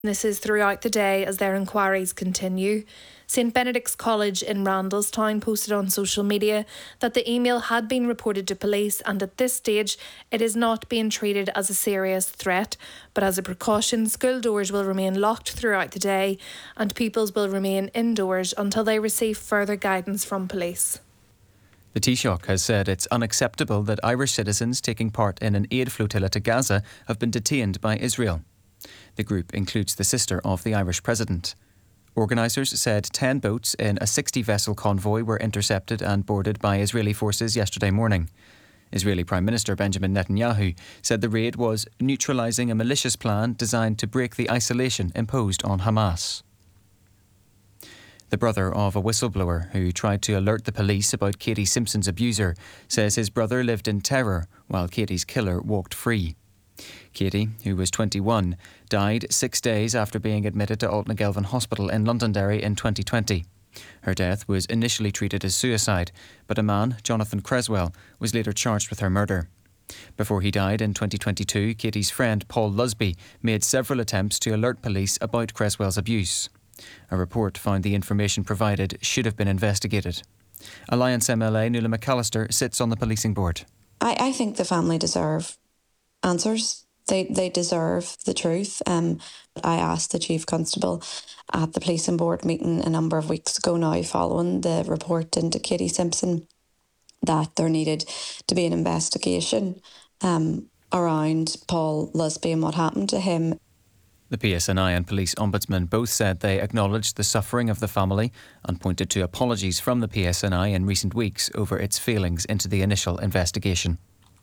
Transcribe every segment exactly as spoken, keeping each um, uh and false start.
This is throughout the day as their inquiries continue. St Benedict's College in Randallstown posted on social media that the email had been reported to police, and at this stage it is not being treated as a serious threat, but as a precaution, school doors will remain locked throughout the day and pupils will remain indoors until they receive further guidance from police. The Taoiseach has said it's unacceptable that Irish citizens taking part in an aid flotilla to Gaza have been detained by Israel. The group includes the sister of the Irish president. Organisers said ten boats in a sixty-vessel convoy were intercepted and boarded by Israeli forces yesterday morning. Israeli Prime Minister Benjamin Netanyahu said the raid was neutralising a malicious plan designed to break the isolation imposed on Hamas. The brother of a whistleblower who tried to alert the police about Katie Simpson's abuser says his brother lived in terror while Katie's killer walked free. Katie, who was twenty-one, died six days after being admitted to Altnagelvin Hospital in Londonderry in twenty twenty. Her death was initially treated as suicide, but a man, Jonathan Creswell, was later charged with her murder. Before he died in twenty twenty-two, Katie's friend Paul Lusby made several attempts to alert police about Creswell's abuse. A report found the information provided should have been investigated. Alliance M L A Nuala McAllister sits on the policing board. I, I think the family deserve answers. They they deserve the truth. Um, I asked the Chief Constable at the policing board meeting a number of weeks ago now, following the report into Katie Simpson, that there needed to be an investigation um, around Paul Lusby and what happened to him. The P S N I and Police Ombudsman both said they acknowledged the suffering of the family and pointed to apologies from the P S N I in recent weeks over its failings into the initial investigation.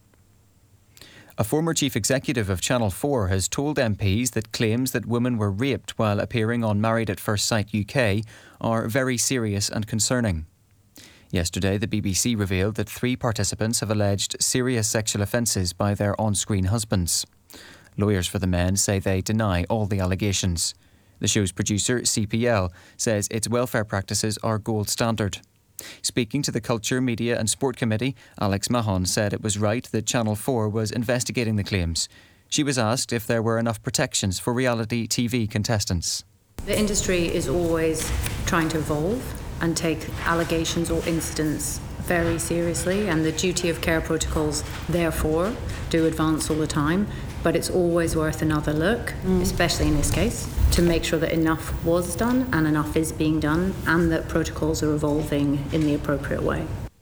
A former chief executive of Channel four has told M Ps that claims that women were raped while appearing on Married at First Sight U K are very serious and concerning. Yesterday, the B B C revealed that three participants have alleged serious sexual offences by their on-screen husbands. Lawyers for the men say they deny all the allegations. The show's producer, C P L, says its welfare practices are gold standard. Speaking to the Culture, Media and Sport Committee, Alex Mahon said it was right that Channel four was investigating the claims. She was asked if there were enough protections for reality T V contestants. The industry is always trying to evolve and take allegations or incidents very seriously, and the duty of care protocols therefore do advance all the time, but it's always worth another look, mm. especially in this case, to make sure that enough was done and enough is being done and that protocols are evolving in the appropriate way.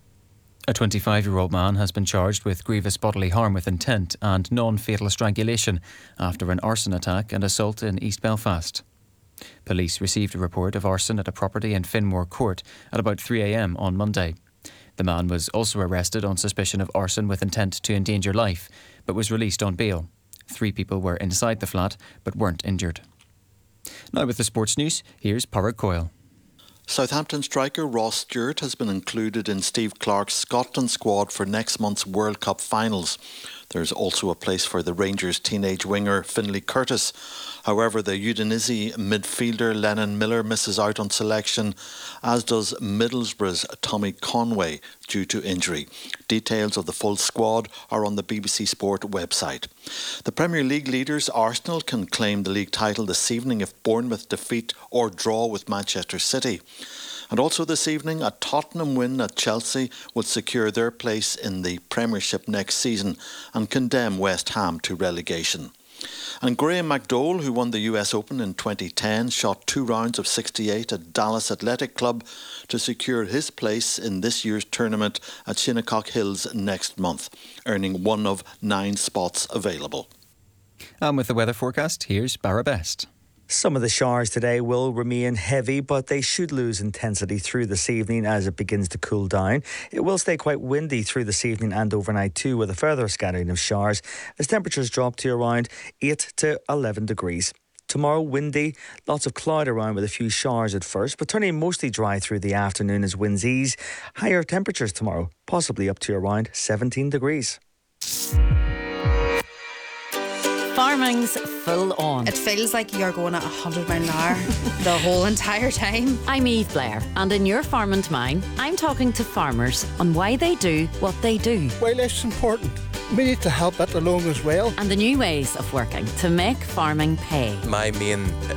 A twenty-five-year-old man has been charged with grievous bodily harm with intent and non-fatal strangulation after an arson attack and assault in East Belfast. Police received a report of arson at a property in Finmore Court at about three a.m. on Monday. The man was also arrested on suspicion of arson with intent to endanger life, but was released on bail. Three people were inside the flat, but weren't injured. Now with the sports news, here's Parag Coyle. Southampton striker Ross Stewart has been included in Steve Clarke's Scotland squad for next month's World Cup finals. There's also a place for the Rangers teenage winger Finlay Curtis. However, the Udinese midfielder Lennon Miller misses out on selection, as does Middlesbrough's Tommy Conway due to injury. Details of the full squad are on the B B C Sport website. The Premier League leaders Arsenal can claim the league title this evening if Bournemouth defeat or draw with Manchester City. And also this evening, a Tottenham win at Chelsea will secure their place in the Premiership next season and condemn West Ham to relegation. And Graham McDowell, who won the U S Open in twenty ten, shot two rounds of sixty-eight at Dallas Athletic Club to secure his place in this year's tournament at Shinnecock Hills next month, earning one of nine spots available. And with the weather forecast, here's Barra Best. Some of the showers today will remain heavy, but they should lose intensity through this evening as it begins to cool down. It will stay quite windy through this evening and overnight too, with a further scattering of showers as temperatures drop to around eight to eleven degrees. Tomorrow, windy, lots of cloud around with a few showers at first, but turning mostly dry through the afternoon as winds ease. Higher temperatures tomorrow, possibly up to around seventeen degrees. Farming's full on. It feels like you're going at one hundred mile an hour the whole entire time. I'm Eve Blair, and in Your Farm and Mine, I'm talking to farmers on why they do what they do. Wildlife is important. we need to help it along as well. And the new ways of working to make farming pay. My main